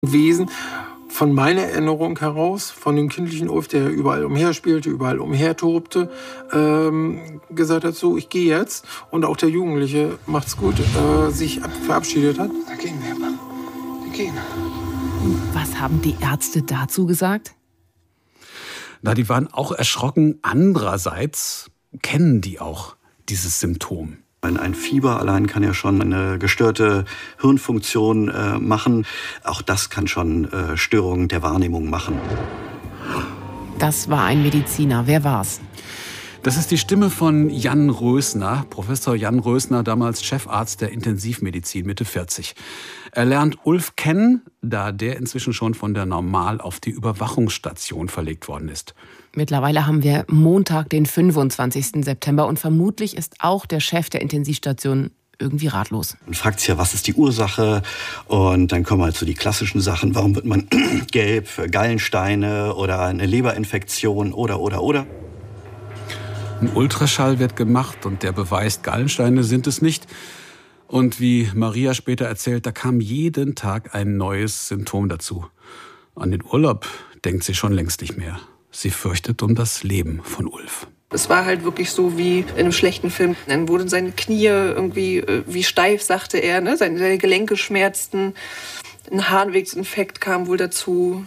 Wesen von meiner Erinnerung heraus, von dem kindlichen Ulf, der überall umherspielte, überall umhertobte, gesagt hat, so, ich gehe jetzt. Und auch der Jugendliche, macht's gut, sich verabschiedet hat. Da gehen wir, Mann. Wir gehen. Und was haben die Ärzte dazu gesagt? Na, die waren auch erschrocken. Andererseits kennen die auch dieses Symptom. Ein Fieber allein kann ja schon eine gestörte Hirnfunktion machen. Auch das kann schon Störungen der Wahrnehmung machen. Das war ein Mediziner. Wer war's? Das ist die Stimme von Jan Rösner, Professor Jan Rösner, damals Chefarzt der Intensivmedizin, Mitte 40. Er lernt Ulf kennen, da der inzwischen schon von der Normal auf die Überwachungsstation verlegt worden ist. Mittlerweile haben wir Montag, den 25. September und vermutlich ist auch der Chef der Intensivstation irgendwie ratlos. Man fragt sich ja, was ist die Ursache? Und dann kommen halt so die klassischen Sachen. Warum wird man gelb? Gallensteine oder eine Leberinfektion oder. Ein Ultraschall wird gemacht und der beweist, Gallensteine sind es nicht. Und wie Maria später erzählt, da kam jeden Tag ein neues Symptom dazu. An den Urlaub denkt sie schon längst nicht mehr. Sie fürchtet um das Leben von Ulf. Es war halt wirklich so wie in einem schlechten Film. Dann wurden seine Knie irgendwie wie steif, sagte er. Ne? Seine Gelenke schmerzten. Ein Harnwegsinfekt kam wohl dazu.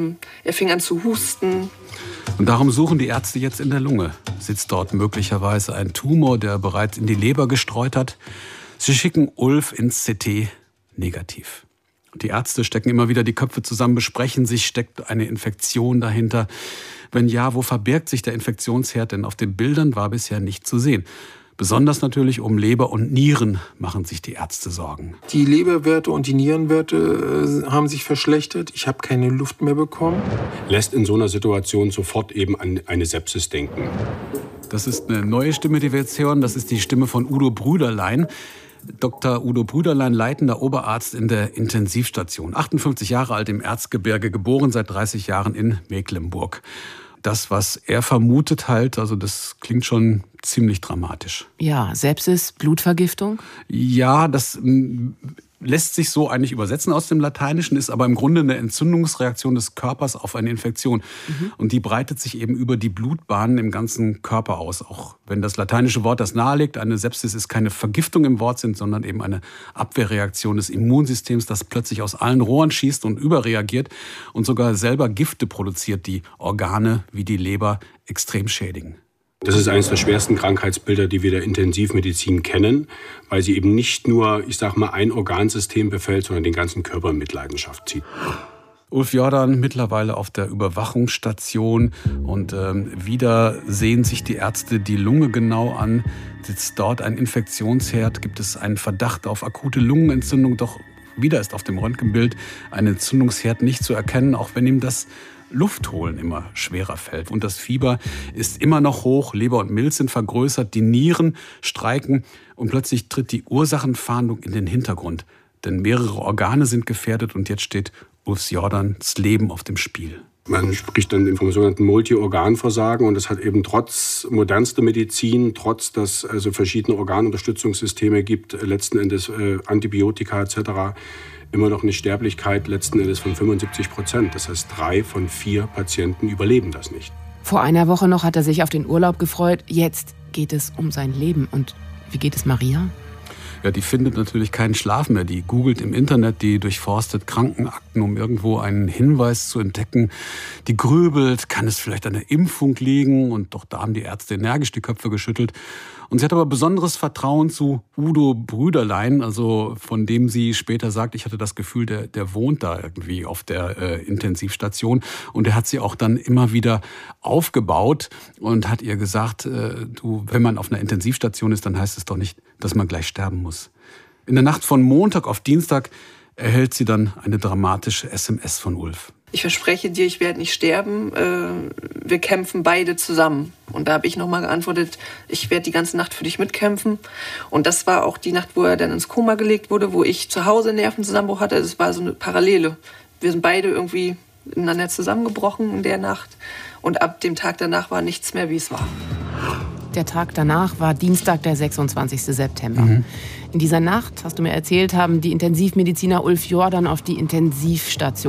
Er fing an zu husten. Und darum suchen die Ärzte jetzt in der Lunge. Sitzt dort möglicherweise ein Tumor, der bereits in die Leber gestreut hat? Sie schicken Ulf ins CT negativ. Die Ärzte stecken immer wieder die Köpfe zusammen, besprechen sich, steckt eine Infektion dahinter? Wenn ja, wo verbirgt sich der Infektionsherd? Denn auf den Bildern war bisher nicht zu sehen. Besonders natürlich um Leber und Nieren machen sich die Ärzte Sorgen. Die Leberwerte und die Nierenwerte haben sich verschlechtert. Ich habe keine Luft mehr bekommen. Lässt in so einer Situation sofort eben an eine Sepsis denken. Das ist eine neue Stimme, die wir jetzt hören. Das ist die Stimme von Udo Brüderlein. Dr. Udo Brüderlein, leitender Oberarzt in der Intensivstation. 58 Jahre alt, im Erzgebirge, geboren seit 30 Jahren in Mecklenburg. Das, was er vermutet halt, also das klingt schon ziemlich dramatisch. Ja, Sepsis, Blutvergiftung? Ja, das lässt sich so eigentlich übersetzen aus dem Lateinischen, ist aber im Grunde eine Entzündungsreaktion des Körpers auf eine Infektion. Und die breitet sich eben über die Blutbahnen im ganzen Körper aus. Auch wenn das lateinische Wort das nahelegt, eine Sepsis ist keine Vergiftung im Wortsinn, sondern eben eine Abwehrreaktion des Immunsystems, das plötzlich aus allen Rohren schießt und überreagiert und sogar selber Gifte produziert, die Organe wie die Leber extrem schädigen. Das ist eines der schwersten Krankheitsbilder, die wir der Intensivmedizin kennen, weil sie eben nicht nur, ich sag mal, ein Organsystem befällt, sondern den ganzen Körper in Mitleidenschaft zieht. Ulf Jordan mittlerweile auf der Überwachungsstation und wieder sehen sich die Ärzte die Lunge genau an. Sitzt dort ein Infektionsherd, gibt es einen Verdacht auf akute Lungenentzündung, doch wieder ist auf dem Röntgenbild ein Entzündungsherd nicht zu erkennen, auch wenn ihm das Luft holen immer schwerer fällt. Und das Fieber ist immer noch hoch, Leber und Milz sind vergrößert, die Nieren streiken und plötzlich tritt die Ursachenfahndung in den Hintergrund. Denn mehrere Organe sind gefährdet und jetzt steht Ulf Jordans Leben auf dem Spiel. Man spricht dann vom sogenannten Multi-Organ-Versagen und das hat eben trotz modernster Medizin, trotz dass also verschiedene Organunterstützungssysteme gibt, letzten Endes Antibiotika etc., immer noch eine Sterblichkeit letzten Endes von 75%. Das heißt, 3 von 4 Patienten überleben das nicht. Vor einer Woche noch hat er sich auf den Urlaub gefreut. Jetzt geht es um sein Leben. Und wie geht es Maria? Ja, die findet natürlich keinen Schlaf mehr. Die googelt im Internet, die durchforstet Krankenakten, um irgendwo einen Hinweis zu entdecken. Die grübelt, kann es vielleicht an der Impfung liegen? Und doch da haben die Ärzte energisch die Köpfe geschüttelt. Und sie hat aber besonderes Vertrauen zu Udo Brüderlein, also von dem sie später sagt, ich hatte das Gefühl, der wohnt da irgendwie auf der Intensivstation. Und er hat sie auch dann immer wieder aufgebaut und hat ihr gesagt, du, wenn man auf einer Intensivstation ist, dann heißt es doch nicht, dass man gleich sterben muss. In der Nacht von Montag auf Dienstag erhält sie dann eine dramatische SMS von Ulf. Ich verspreche dir, ich werde nicht sterben. Wir kämpfen beide zusammen. Und da habe ich nochmal geantwortet, ich werde die ganze Nacht für dich mitkämpfen. Und das war auch die Nacht, wo er dann ins Koma gelegt wurde, wo ich zu Hause Nervenzusammenbruch hatte. Das war so eine Parallele. Wir sind beide irgendwie ineinander zusammengebrochen in der Nacht. Und ab dem Tag danach war nichts mehr, wie es war. Der Tag danach war Dienstag, der 26. September. In dieser Nacht, hast du mir erzählt, haben die Intensivmediziner Ulf Jordan auf die Intensivstation